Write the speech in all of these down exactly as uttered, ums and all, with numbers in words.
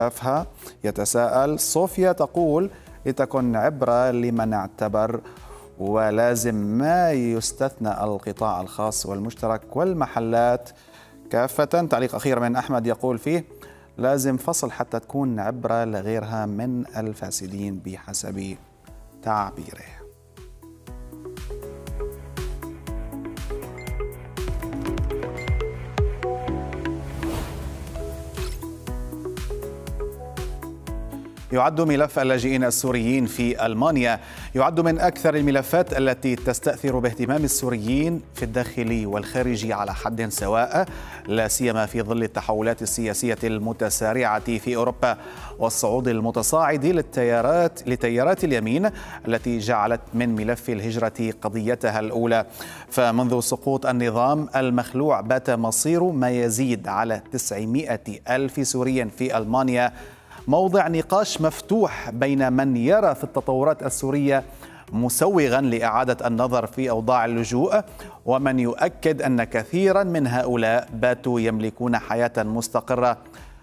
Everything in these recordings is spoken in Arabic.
شافها يتساءل. صوفيا تقول لتكن عبرة لمن اعتبر، ولازم ما يستثنى القطاع الخاص والمشترك والمحلات كافة. تعليق أخير من أحمد يقول فيه لازم فصل حتى تكون عبرة لغيرها من الفاسدين بحسب تعبيره. يعد ملف اللاجئين السوريين في ألمانيا يعد من أكثر الملفات التي تستأثر باهتمام السوريين في الداخل والخارج على حد سواء، لا سيما في ظل التحولات السياسية المتسارعة في أوروبا والصعود المتصاعد للتيارات لتيارات اليمين التي جعلت من ملف الهجرة قضيتها الأولى. فمنذ سقوط النظام المخلوع بات مصير ما يزيد على تسعمائة ألف سوري في ألمانيا موضع نقاش مفتوح بين من يرى في التطورات السورية مسوغا لإعادة النظر في أوضاع اللجوء، ومن يؤكد أن كثيرا من هؤلاء باتوا يملكون حياة مستقرة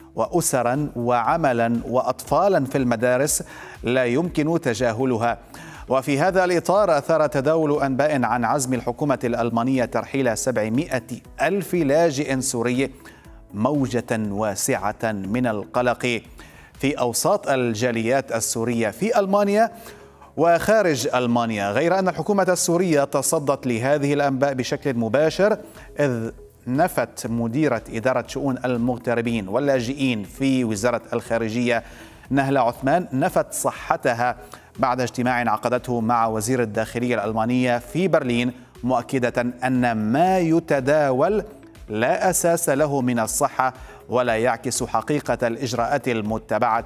وأسرا وعملا وأطفالا في المدارس لا يمكن تجاهلها. وفي هذا الإطار أثار تداول أنباء عن عزم الحكومة الألمانية ترحيل سبعمائة ألف لاجئ سوري، موجة واسعة من القلق في أوساط الجاليات السورية في ألمانيا وخارج ألمانيا، غير أن الحكومة السورية تصدت لهذه الأنباء بشكل مباشر، إذ نفت مديرة إدارة شؤون المغتربين واللاجئين في وزارة الخارجية نهلة عثمان نفت صحتها بعد اجتماع عقدته مع وزير الداخلية الألمانية في برلين، مؤكدة أن ما يتداول لا أساس له من الصحة ولا يعكس حقيقة الإجراءات المتبعة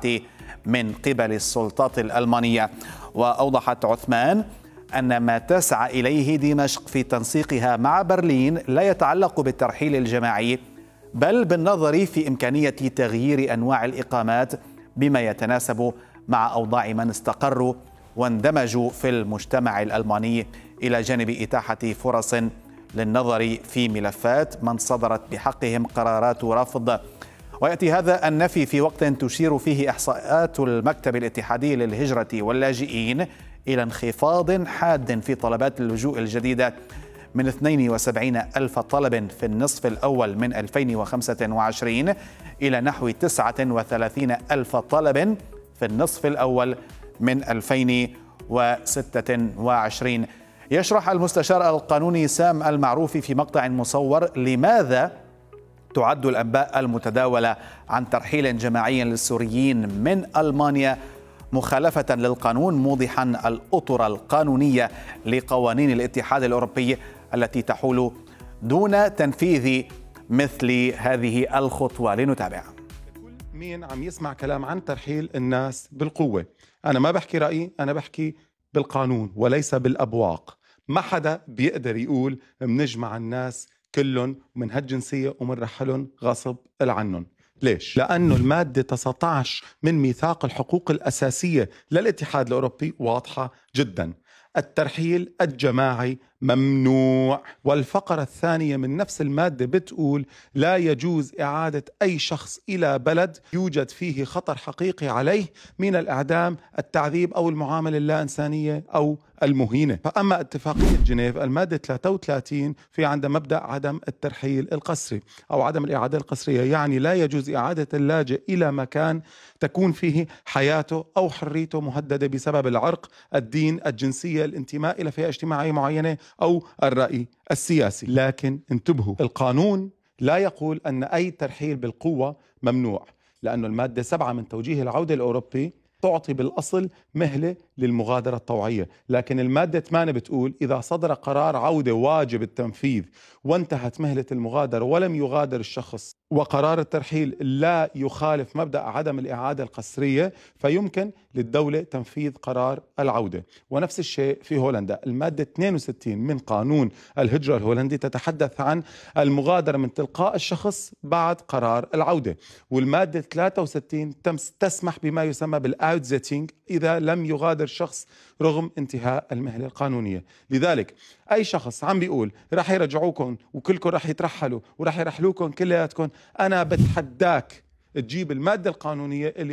من قبل السلطات الألمانية. وأوضحت عثمان أن ما تسعى إليه دمشق في تنسيقها مع برلين لا يتعلق بالترحيل الجماعي، بل بالنظر في إمكانية تغيير أنواع الإقامات بما يتناسب مع أوضاع من استقروا واندمجوا في المجتمع الألماني، إلى جانب إتاحة فرص للنظر في ملفات من صدرت بحقهم قرارات رفض. ويأتي هذا النفي في وقت تشير فيه إحصاءات المكتب الاتحادي للهجرة واللاجئين إلى انخفاض حاد في طلبات اللجوء الجديدة من اثنين وسبعين ألف طلب في النصف الأول من ألفين وخمسة وعشرين إلى نحو تسعة وثلاثين ألف طلب في النصف الأول من ألفين وستة وعشرين. يشرح المستشار القانوني سام المعروفي في مقطع مصور لماذا تعد الأنباء المتداولة عن ترحيل جماعي للسوريين من ألمانيا مخالفة للقانون، موضحا الأطر القانونية لقوانين الاتحاد الأوروبي التي تحول دون تنفيذ مثل هذه الخطوة. لنتابع. كل مين عم يسمع كلام عن ترحيل الناس بالقوة، أنا ما بحكي رأيي، أنا بحكي بالقانون وليس بالأبواق. ما حدا بيقدر يقول منجمع الناس كلهم من هالجنسية ومنرحلهم غصب عنهم. ليش؟ لأنه المادة تسعة عشر من ميثاق الحقوق الأساسية للاتحاد الأوروبي واضحة جدا، الترحيل الجماعي ممنوع. والفقرة الثانية من نفس المادة بتقول لا يجوز إعادة أي شخص إلى بلد يوجد فيه خطر حقيقي عليه من الإعدام، التعذيب أو المعاملة اللا إنسانية أو المهينة. فأما اتفاقية جنيف المادة ثلاثة وثلاثين في عند مبدأ عدم الترحيل القسري أو عدم الإعادة القسرية، يعني لا يجوز إعادة اللاجئ إلى مكان تكون فيه حياته أو حريته مهددة بسبب العرق، الدين، الجنسية، الانتماء إلى فئة اجتماعية معينة أو الرأي السياسي. لكن انتبهوا، القانون لا يقول أن أي ترحيل بالقوة ممنوع، لأن المادة سبعة من توجيه العودة الأوروبي تعطي بالأصل مهلة للمغادرة الطوعية، لكن المادة ثمانية بتقول إذا صدر قرار عودة واجب التنفيذ وانتهت مهلة المغادرة ولم يغادر الشخص وقرار الترحيل لا يخالف مبدأ عدم الإعادة القسرية، فيمكن للدولة تنفيذ قرار العودة. ونفس الشيء في هولندا، المادة اثنين وستين من قانون الهجرة الهولندي تتحدث عن المغادرة من تلقاء الشخص بعد قرار العودة، والمادة ثلاثة وستين تسمح بما يسمى بالأوتزيتينج إذا لم يغادر شخص رغم انتهاء المهلة القانونية. لذلك أي شخص عم بيقول رح يرجعوكم وكلكم رح يترحلوا ورح يرحلوكم كلياتكم، أنا بتحداك تجيب المادة القانونية اللي